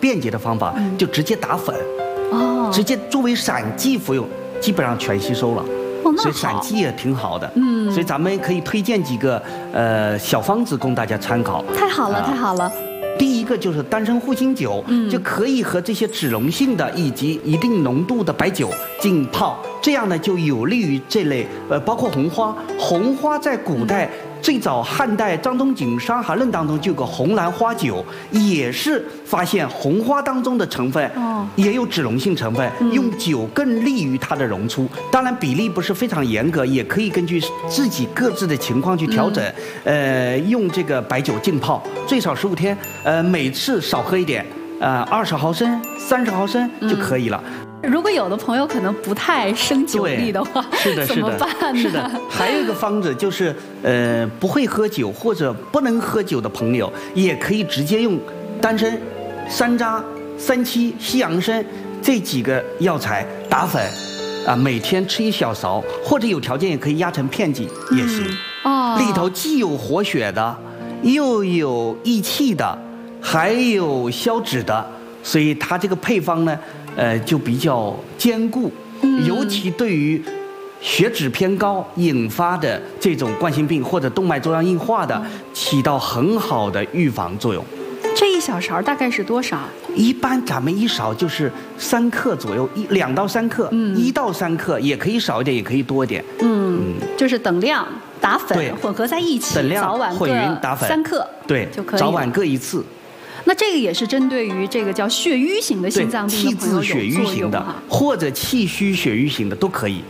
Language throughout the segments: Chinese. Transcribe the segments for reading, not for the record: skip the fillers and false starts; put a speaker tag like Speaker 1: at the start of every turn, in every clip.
Speaker 1: 便捷的方法，就直接打粉，直接作为散剂服用，基本上全吸收了。所以散剂也挺好的，所以咱们可以推荐几个小方子供大家参考。
Speaker 2: 太好了，太好了。
Speaker 1: 第一个就是丹参护心酒，就可以和这些脂溶性的以及一定浓度的白酒浸泡，这样呢就有利于这类包括红花。红花在古代最早汉代张仲景《伤寒论》当中就有个红兰花酒，也是发现红花当中的成分也有脂溶性成分，用酒更利于它的溶出。当然比例不是非常严格，也可以根据自己各自的情况去调整。用这个白酒浸泡最少15天，每次少喝一点，20毫升、30毫升就可以了。
Speaker 2: 如果有的朋友可能不太生酒力的话，怎么办呢？
Speaker 1: 是的，还有一个方子就是，不会喝酒或者不能喝酒的朋友，也可以直接用丹参、山楂、三七、西洋参这几个药材打粉，每天吃1小勺，或者有条件也可以压成片剂也行。里头既有活血的，又有益气的，还有消脂的，所以它这个配方呢，就比较坚固，尤其对于血脂偏高引发的这种冠心病或者动脉粥样硬化的，起到很好的预防作用。
Speaker 2: 这1小勺大概是多少？
Speaker 1: 一般咱们1勺就是3克左右，2到3克，1到3克，也可以少一点，也可以多一点。
Speaker 2: 就是等量打粉混合在一起，
Speaker 1: 等量
Speaker 2: 早晚
Speaker 1: 混匀打粉
Speaker 2: 3克，
Speaker 1: 对
Speaker 2: 就可以。
Speaker 1: 早晚各1次。
Speaker 2: 那这个也是针对于这个叫血瘀型的心脏病的朋友有作用，
Speaker 1: 气滞血瘀型的，或者气虚血瘀型的都可以。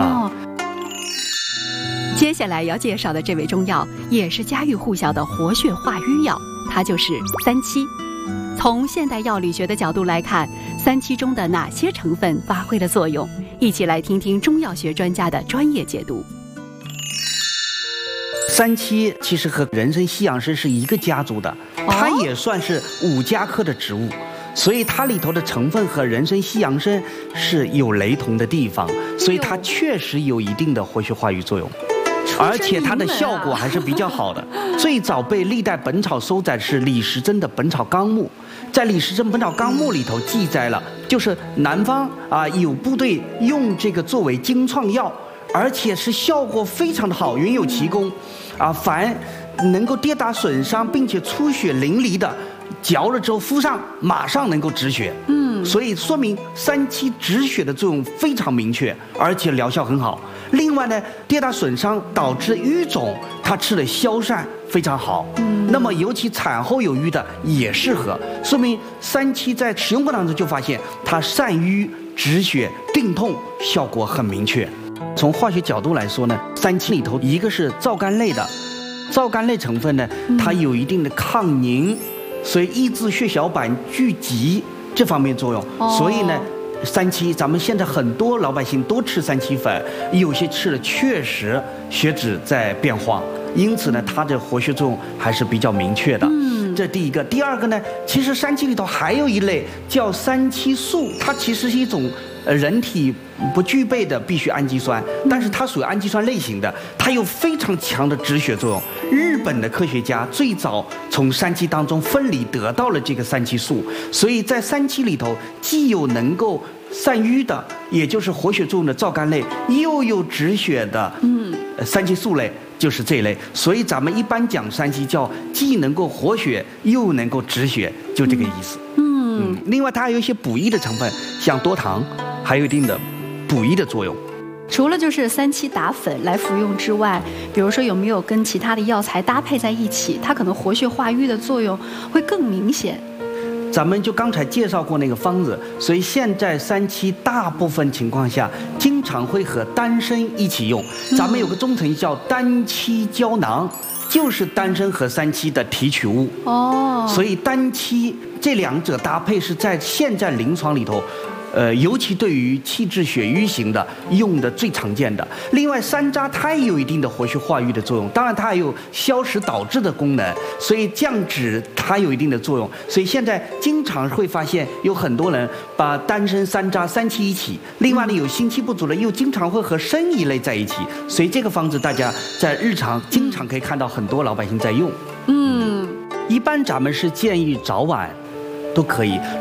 Speaker 3: 接下来要介绍的这味中药也是家喻户晓的活血化瘀药，它就是三七。从现代药理学的角度来看，三七中的哪些成分发挥了作用？一起来听听中药学专家的专业解读。
Speaker 1: 三七其实和人参、西洋参是一个家族的，它也算是5家科的植物，所以它里头的成分和人参、西洋参是有雷同的地方，所以它确实有一定的活血化瘀作用，而且它的效果还是比较好的。最早被历代本草收载是李时珍的《本草纲目》，在李时珍《本草纲目》里头记载了，就是南方有部队用这个作为经创药，而且是效果非常的好，云有奇功。凡能够跌打损伤并且出血淋漓的，嚼了之后敷上，马上能够止血。所以说明三七止血的作用非常明确，而且疗效很好。另外呢，跌打损伤导致瘀肿，它吃了消散非常好。那么尤其产后有瘀的也适合，说明三七在使用过程当中就发现它散瘀、止血、定痛效果很明确。从化学角度来说呢，三七里头一个是皂苷类的，皂苷类成分呢，它有一定的抗凝，所以抑制血小板聚集这方面作用。所以呢，三七咱们现在很多老百姓都吃三七粉，有些吃了确实血脂在变化，因此呢，它的活血作用还是比较明确的。这第一个。第二个呢，其实三七里头还有一类叫三七素，它其实是一种人体不具备的必需氨基酸，但是它属于氨基酸类型的，它有非常强的止血作用。日本的科学家最早从三七当中分离得到了这个三七素，所以在三七里头既有能够散瘀的，也就是活血作用的皂苷类，又有止血的三七素类，就是这一类。所以咱们一般讲三七叫既能够活血又能够止血，就这个意思。另外它还有一些补益的成分，像多糖还有一定的补益的作用。
Speaker 2: 除了就是三七打粉来服用之外，比如说有没有跟其他的药材搭配在一起，它可能活血化瘀的作用会更明显？
Speaker 1: 咱们就刚才介绍过那个方子，所以现在三七大部分情况下经常会和丹参一起用。咱们有个中成叫丹七胶囊，就是丹参和三七的提取物。所以丹七这两者搭配是在现在临床里头尤其对于气滞血瘀型的用的最常见的。另外山楂它也有一定的活血化瘀的作用，当然它还有消食导滞的功能，所以降脂它有一定的作用。所以现在经常会发现有很多人把丹参、山楂、三七一起，另外呢有心气不足的又经常会和参一类在一起，所以这个方子大家在日常经常可以看到很多老百姓在用。一般咱们是建议早晚都可以。